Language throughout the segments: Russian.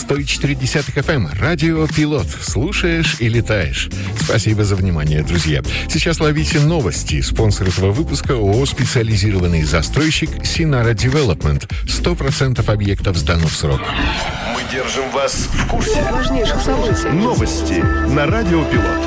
104.10 FM. Радио Пилот. Слушаешь и летаешь. Спасибо за внимание, друзья. Сейчас ловите новости. Спонсор этого выпуска ООО «Специализированный застройщик Синара Девелопмент». 100% объектов сдано в срок. Мы держим вас в курсе важнейших событий. Новости на Радио Пилот.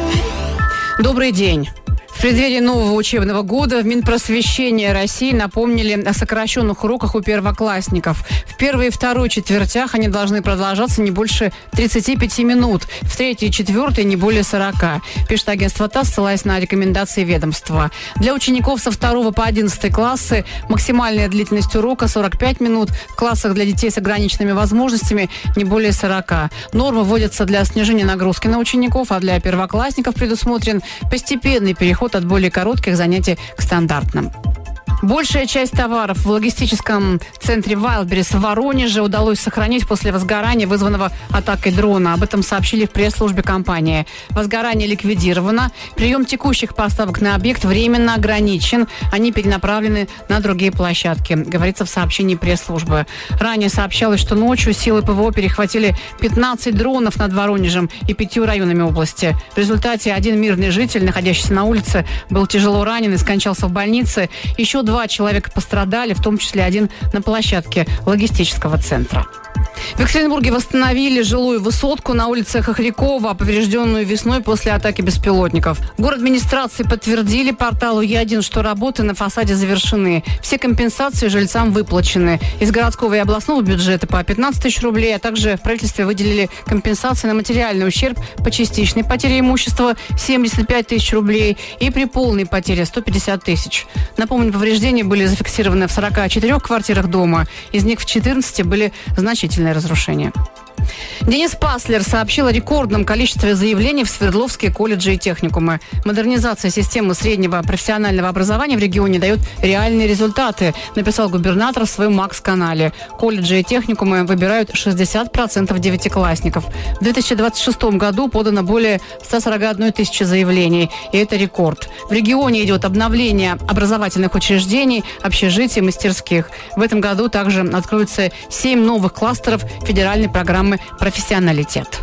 Добрый день. В преддверии нового учебного года в Минпросвещения России напомнили о сокращенных уроках у первоклассников. В первой и второй четвертях они должны продолжаться не больше 35 минут, в третьей и четвертой не более 40, пишет агентство ТАСС, ссылаясь на рекомендации ведомства. Для учеников со 2 по 11 классы максимальная длительность урока 45 минут, в классах для детей с ограниченными возможностями не более 40. Нормы вводятся для снижения нагрузки на учеников, а для первоклассников предусмотрен постепенный переход от более коротких занятий к стандартным. Большая часть товаров в логистическом центре Wildberries в Воронеже удалось сохранить после возгорания, вызванного атакой дрона. Об этом сообщили в пресс-службе компании. Возгорание ликвидировано. Прием текущих поставок на объект временно ограничен. Они перенаправлены на другие площадки, говорится в сообщении пресс-службы. Ранее сообщалось, что ночью силы ПВО перехватили 15 дронов над Воронежем и 5 районами области. В результате один мирный житель, находящийся на улице, был тяжело ранен и скончался в больнице. Еще 2 человека пострадали, в том числе один на площадке логистического центра. В Екатеринбурге восстановили жилую высотку на улице Хохрякова, поврежденную весной после атаки беспилотников. Городадминистрации подтвердили порталу Е1, что работы на фасаде завершены. Все компенсации жильцам выплачены. Из городского и областного бюджета по 15 тысяч рублей, а также в правительстве выделили компенсации на материальный ущерб по частичной потере имущества 75 тысяч рублей и при полной потере 150 тысяч. Напомню, повреждения были зафиксированы в 44 квартирах дома. Из них в 14 были значительные разрушения. Денис Паслер сообщил о рекордном количестве заявлений в Свердловские колледжи и техникумы. Модернизация системы среднего профессионального образования в регионе дает реальные результаты, написал губернатор в своем МАКС-канале. Колледжи и техникумы выбирают 60% девятиклассников. В 2026 году подано более 141 тысячи заявлений, и это рекорд. В регионе идет обновление образовательных учреждений, общежитий, мастерских. В этом году также откроются 7 новых кластеров федеральной программы «Профессионалитет».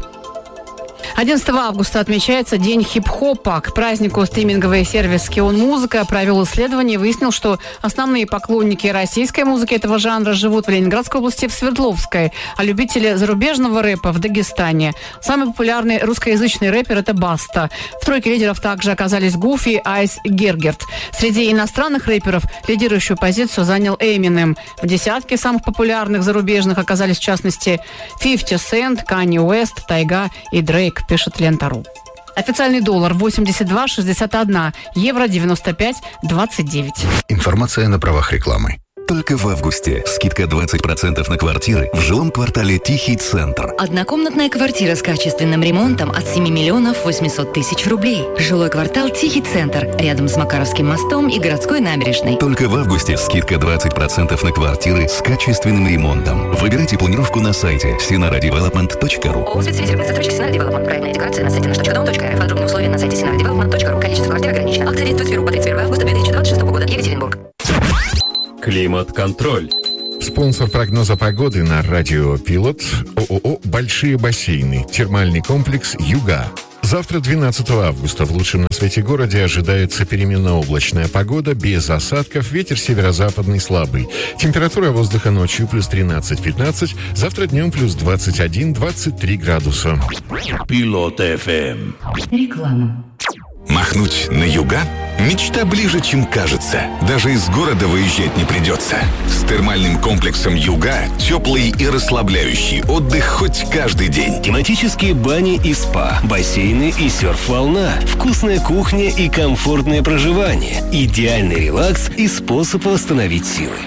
11 августа отмечается День хип-хопа. К празднику стриминговый сервис «Кион Музыка» провел исследование и выяснил, что основные поклонники российской музыки этого жанра живут в Ленинградской области, в Свердловской, а любители зарубежного рэпа в Дагестане. Самый популярный русскоязычный рэпер – это Баста. В тройке лидеров также оказались Гуфи, Айс и Гергерт. Среди иностранных рэперов лидирующую позицию занял Эминем. В десятке самых популярных зарубежных оказались, в частности, 50 Cent, Канье Уэст, Тайга и Дрейк, пишет Лента.ру. Официальный доллар 82,61, евро 95,29. Информация на правах рекламы. Только в августе скидка 20% на квартиры в жилом квартале «Тихий центр». Однокомнатная квартира с качественным ремонтом от 7 миллионов 800 тысяч рублей. Жилой квартал «Тихий центр» рядом с Макаровским мостом и городской набережной. Только в августе скидка 20% на квартиры с качественным ремонтом. Выбирайте планировку на сайте sinaradevelopment.ru. ООО «Специфицированный застройщик Синара Девелопмент». Проектная декларация на сайте nаш.дом.рф. Подробные условия на сайте sinaradevelopment.ru. Количество квартир ограничено. Акция действует в сферу по 31 августа 2026 года. Екатеринбург. Климат-контроль. Спонсор прогноза погоды на Радио Пилот – ООО «Большие бассейны». Термальный комплекс «Юга». Завтра, 12 августа, в лучшем на свете городе ожидается переменно-облачная погода, без осадков, ветер северо-западный слабый. Температура воздуха ночью плюс 13-15, завтра днем плюс 21-23 градуса. Пилот ФМ. Реклама. Махнуть на юга? Мечта ближе, чем кажется. Даже из города выезжать не придется. С термальным комплексом «Юга» теплый и расслабляющий отдых хоть каждый день. Тематические бани и спа, бассейны и серф-волна, вкусная кухня и комфортное проживание, идеальный релакс и способ восстановить силы.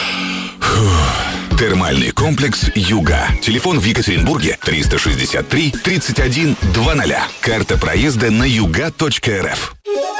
Термальный комплекс «Юга». Телефон в Екатеринбурге 363 31 00. Карта проезда на yuga.rf.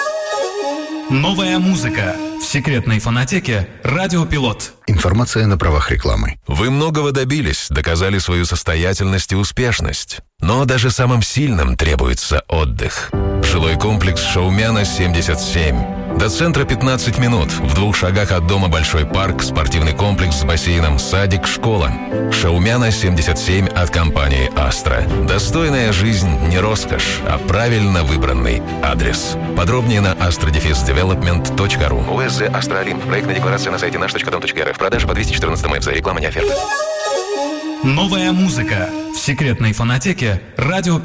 Новая музыка в секретной фонотеке «Радио Пилот». Информация на правах рекламы. Вы многого добились, доказали свою состоятельность и успешность. Но даже самым сильным требуется отдых. Жилой комплекс «Шаумяна 77». До центра 15 минут. В 2 шагах от дома большой парк, спортивный комплекс с бассейном, садик, школа. Шаумяна, 77 от компании «Астра». Достойная жизнь не роскошь, а правильно выбранный адрес. Подробнее на astrodefisdevelopment.ru. ОСЗ «Астралин». Проектная декларация на сайте наш.дом.рф. Продажа по 214 МФЗ. Реклама не оферта. Новая музыка в секретной фонотеке «Радио Пилот».